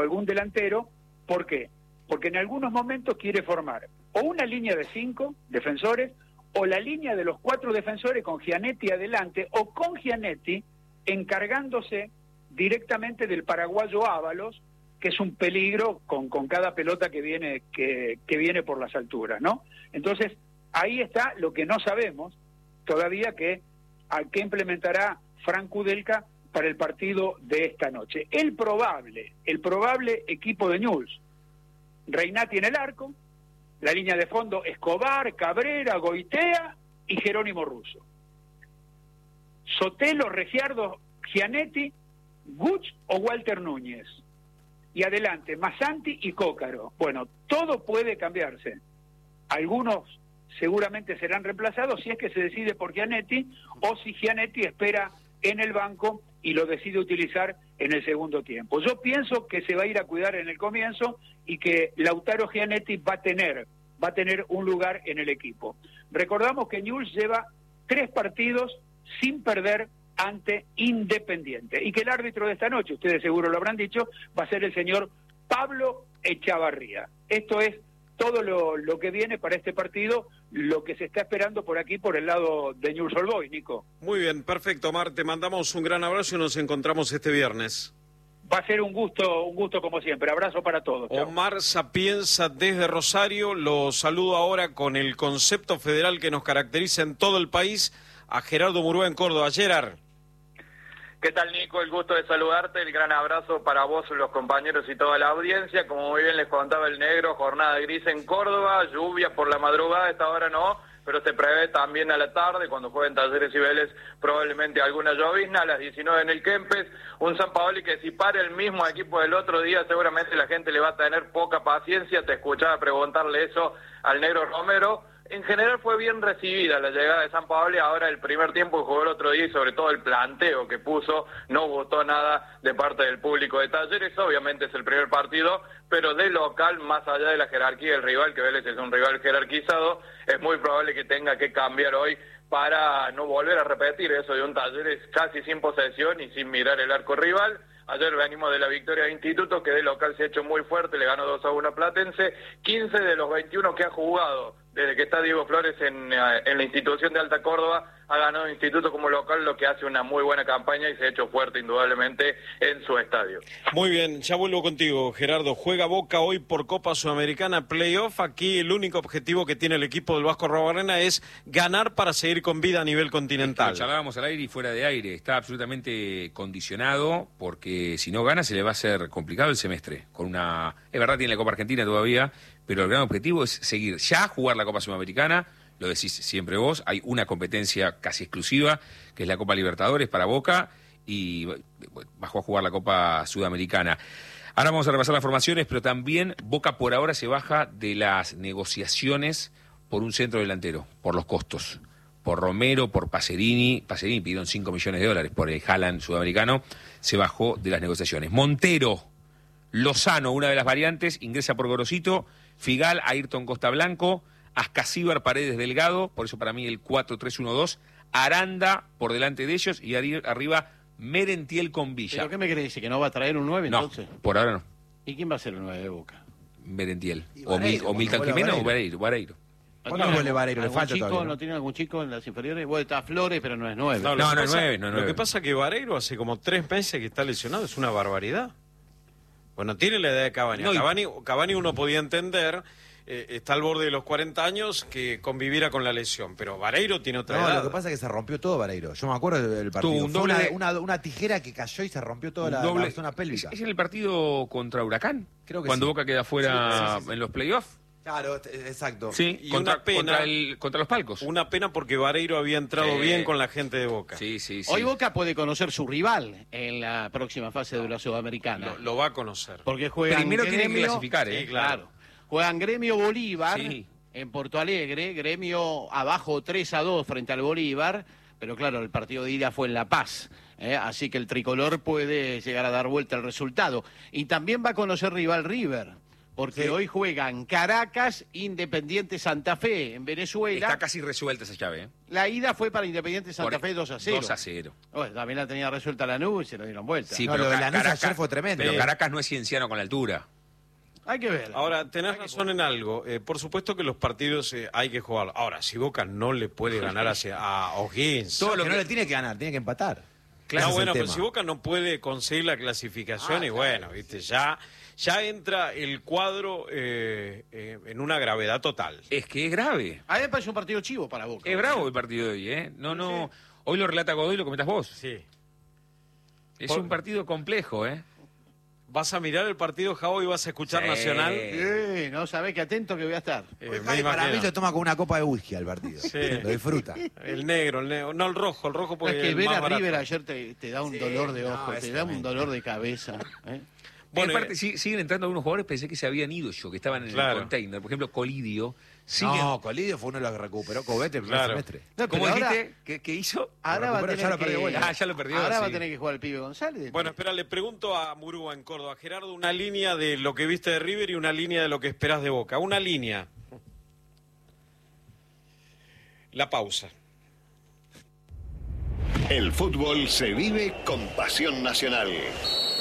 algún delantero. ¿Por qué? Porque en algunos momentos quiere formar o una línea de 5 defensores, o la línea de los 4 defensores con Gianetti adelante, o con Gianetti encargándose directamente del paraguayo Ábalos, que es un peligro con cada pelota que viene por las alturas, ¿no? Entonces, ahí está lo que no sabemos todavía, a qué implementará Frank Kudelka para el partido de esta noche. El probable equipo de Newell's: Reinati en el arco, la línea de fondo Escobar, Cabrera, Goitea y Jerónimo Russo. Sotelo, Regiardo, Gianetti, Guch o Walter Núñez. Y adelante, Massanti y Cócaro. Bueno, todo puede cambiarse. Algunos seguramente serán reemplazados si es que se decide por Gianetti, o si Gianetti espera en el banco y lo decide utilizar en el segundo tiempo. Yo pienso que se va a ir a cuidar en el comienzo y que Lautaro Gianetti va a tener un lugar en el equipo. Recordamos que Newell's lleva 3 partidos sin perder ante Independiente, y que el árbitro de esta noche, ustedes seguro lo habrán dicho, va a ser el señor Pablo Echavarría. Esto es todo lo que viene para este partido, lo que se está esperando por aquí, por el lado de Newell's Old Boys, Nico. Muy bien, perfecto, Omar, te mandamos un gran abrazo y nos encontramos este viernes. Va a ser un gusto como siempre. Abrazo para todos. Chao. Omar Sapienza desde Rosario, lo saludo ahora con el concepto federal que nos caracteriza en todo el país, a Gerardo Murúa en Córdoba. Gerard. ¿Qué tal, Nico? El gusto de saludarte, el gran abrazo para vos, los compañeros y toda la audiencia. Como muy bien les contaba el negro, jornada gris en Córdoba, lluvia por la madrugada, esta hora no, pero se prevé también a la tarde, cuando jueguen Talleres y Vélez, probablemente alguna llovizna. A las 19 en el Kempes, un San Paoli que si para el mismo equipo del otro día, seguramente la gente le va a tener poca paciencia. Te escuchaba preguntarle eso al negro Romero. En general fue bien recibida la llegada de San Paoli. Ahora el primer tiempo que jugó el otro día y sobre todo el planteo que puso, no gustó nada de parte del público de Talleres. Obviamente es el primer partido, pero de local, más allá de la jerarquía del rival, que Vélez es un rival jerarquizado, es muy probable que tenga que cambiar hoy para no volver a repetir eso de un Talleres casi sin posesión y sin mirar el arco rival. Ayer venimos de la victoria de Instituto, que de local se ha hecho muy fuerte, le ganó 2-1 a Platense. 15 de los 21 que ha jugado desde que está Diego Flores en la institución de Alta Córdoba, ha ganado Instituto como local, lo que hace una muy buena campaña y se ha hecho fuerte indudablemente en su estadio. Muy bien, ya vuelvo contigo, Gerardo. Juega Boca hoy por Copa Sudamericana Playoff. Aquí el único objetivo que tiene el equipo del Vasco Arruabarrena es ganar para seguir con vida a nivel continental. Charlábamos al aire y fuera de aire. Está absolutamente condicionado porque si no gana se le va a hacer complicado el semestre. Es verdad, tiene la Copa Argentina todavía, pero el gran objetivo es seguir ya, jugar la Copa Sudamericana. Lo decís siempre vos, hay una competencia casi exclusiva, que es la Copa Libertadores para Boca, y bajó a jugar la Copa Sudamericana. Ahora vamos a repasar las formaciones, pero también Boca por ahora se baja de las negociaciones por un centro delantero, por los costos. Por Romero, por Pacerini pidieron $5 millones por el Haaland sudamericano, se bajó de las negociaciones. Montero, Lozano, una de las variantes, ingresa por Gorosito, Figal, Ayrton Costa Blanco, Ascasíbar, Paredes, Delgado, por eso para mí el 4-3-1-2, Aranda por delante de ellos y arriba Merentiel con Villa. ¿Pero qué me querés decir? ¿Que no va a traer un 9 entonces? No, por ahora no. ¿Y quién va a ser el 9 de Boca? Merentiel. O Milton Jiménez o Vareiro. ¿Cuándo vuelve Vareiro? Le falta chico, todavía, ¿no tiene algún chico en las inferiores? Bueno, está Flores, pero no es 9. No es 9. Lo que pasa es que Vareiro hace como 3 meses que está lesionado, es una barbaridad. Bueno, tiene la edad de Cavani. Cavani uno podía entender, está al borde de los 40 años, que conviviera con la lesión, pero Vareiro tiene otra edad. Lo que pasa es que se rompió todo Vareiro. Yo me acuerdo del partido. Fue una tijera que cayó y se rompió toda la zona pélvica. ¿Es en el partido contra Huracán? Creo que cuando sí. Boca queda fuera en los playoffs. Claro, exacto. Sí, Y contra los palcos. Una pena porque Vareiro había entrado bien con la gente de Boca. Sí. Hoy Boca puede conocer su rival en la próxima fase de la Sudamericana. Lo va a conocer. Porque juegan Primero tienen que clasificar, Sí, claro. Juegan Gremio Bolívar en Porto Alegre, Gremio abajo 3-2 frente al Bolívar, pero claro, el partido de ida fue en La Paz. Así que el tricolor puede llegar a dar vuelta al resultado. Y también va a conocer rival River, porque hoy juegan Caracas, Independiente Santa Fe en Venezuela. Está casi resuelta esa llave, ¿eh? La ida fue para Independiente Santa Fe 2-0. 2-0. Bueno, también la tenía resuelta la nube y se lo dieron vuelta. Sí, No, pero lo de Lanús Caracas, ayer fue tremendo. Pero Caracas no es cienciano con la altura. Hay que ver. Ahora, tenés razón en algo. Por supuesto que los partidos hay que jugar. Ahora, si Boca no le puede ganar a O'Higgins... Todo lo que no le tiene que ganar, tiene que empatar. Claro, Ese es el bueno, pero tema. si Boca no puede conseguir la clasificación, y bueno, viste, ya entra el cuadro en una gravedad total. Es que es grave. A mí me parece un partido chivo para Boca. Es bravo el partido de hoy, ¿eh? No. Hoy lo relata Godoy y lo comentás vos. Sí. Es un partido complejo, ¿eh? ¿Vas a mirar el partido, Javo, y vas a escuchar Sí. Nacional? No sabés qué atento que voy a estar. Me Para imagino. mí lo toma con una copa de whisky al partido. Sí. Lo disfruta. El negro, no el rojo porque Es que es ver más a barato. River ayer te da un dolor de no, ojo, es te da un tremendo. dolor de cabeza. ¿eh? Bueno, Aparte, siguen entrando algunos jugadores, pensé que se habían ido yo, que estaban en Claro. el container. Por ejemplo, Colidio. Siguen. No, Colidio fue uno de los que recuperó Cobete el primer Claro. semestre. No, ¿Cómo pero ahora- dijiste? ¿Qué hizo? Ahora va a recuperó, tener ya lo perdió que... vuelta. Ya lo perdió. Ahora va a sí. tener que jugar el pibe González. Bueno, espera, le pregunto a Murúa en Córdoba. Gerardo, una línea de lo que viste de River y una línea de lo que esperás de Boca. Una línea. La pausa. El fútbol se vive con pasión nacional.